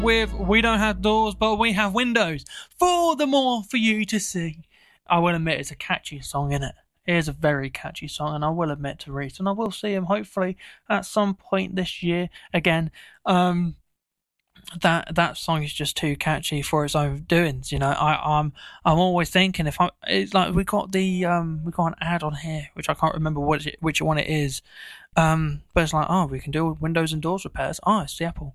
with We Don't Have Doors, but we have windows for the more for you to see. I will admit it's a catchy song, innit? It is a very catchy song, and I will admit to Reese, and I will see him hopefully at some point this year again. That song is just too catchy for its own doings. You know, I'm always thinking it's like we got an ad on here which I can't remember which one it is. But it's like, oh, we can do windows and doors repairs. Oh, it's the Apple.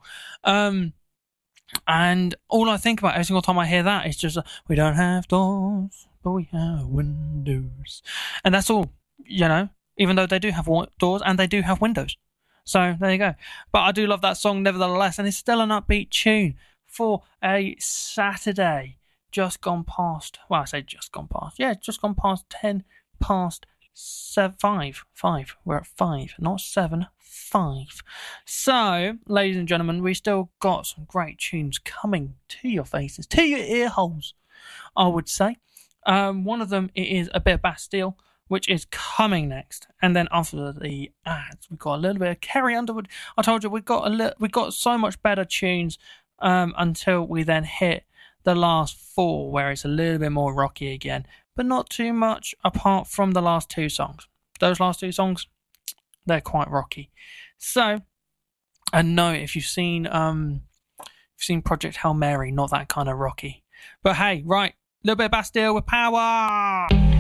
And all I think about every single time I hear that is just we don't have doors, but we have windows, and that's all. You know, even though they do have doors and they do have windows. So there you go. But I do love that song nevertheless, and it's still an upbeat tune for a Saturday just gone past. Well, I say just gone past. Yeah, just gone past 10 past 5. We're at 5, not 7, 5. So, ladies and gentlemen, we still got some great tunes coming to your faces, to your ear holes, I would say. One of them is a bit of Bastille, which is coming next, and then after the ads, we've got a little bit of Carrie Underwood. I told you we got so much better tunes until we then hit the last 4, where it's a little bit more rocky again, but not too much apart from the last 2 songs. Those last 2 songs, they're quite rocky. So, and no, if you've seen Project Hail Mary, not that kind of rocky. But hey, right, a little bit of Bastille with power.